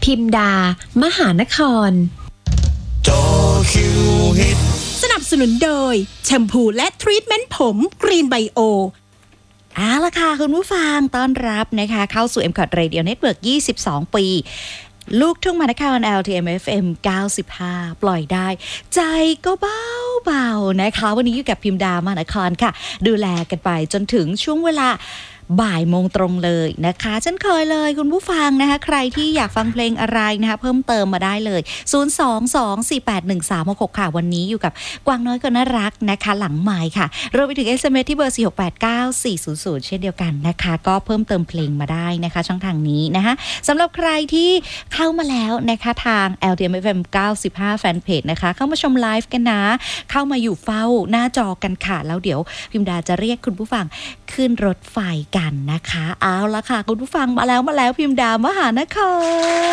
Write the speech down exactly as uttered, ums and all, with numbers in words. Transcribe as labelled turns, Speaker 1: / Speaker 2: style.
Speaker 1: พิมดามหานคร
Speaker 2: จอคิวฮิต
Speaker 3: สนับสนุนโดยแชมพูและทรีทเมนต์ผมกรีนไบโอเอาล่ะค่ะคุณผู้ฟังต้อนรับนะคะเข้าสู่ เอ็ม คอท Radio Network ยี่สิบสอง ปีลูกทุ่งมหานคร แอล ที เอ็ม เอฟ เอ็ม เก้าสิบห้า ปล่อยได้ใจก็เบาเบานะคะวันนี้อยู่กับพิมดามหานครค่ะดูแลกันไปจนถึงช่วงเวลาบ่ายโมงตรงเลยนะคะฉันเคยเลยคุณผู้ฟังนะคะใครที่อยากฟังเพลงอะไรนะคะเพิ่มเติมมาได้เลยศูนย์ สอง สอง สี่ แปด หนึ่ง สาม หก หกค่ะวันนี้อยู่กับกวางน้อยคนน่ารักนะคะหลังไมค์ค่ะรวมไปถึง เอส เอ็ม เอส ที่เบอร์ สี่ หก แปด เก้า สี่ ศูนย์ ศูนย์ เช่นเดียวกันนะคะก็เพิ่มเติมเพลงมาได้นะคะช่องทางนี้นะคะสำหรับใครที่เข้ามาแล้วนะคะทาง แอล ที เอ็ม เอฟ เอ็ม เก้าสิบห้า แฟนเพจนะคะเข้ามาชมไลฟ์กันนะเข้ามาอยู่เฝ้าหน้าจอกันค่ะแล้วเดี๋ยวพิมดาจะเรียกคุณผู้ฟังขึ้นรถไฟกันนะคะเอาละค่ะคุณผู้ฟังมาแล้วมาแล้วพิมดามหานคร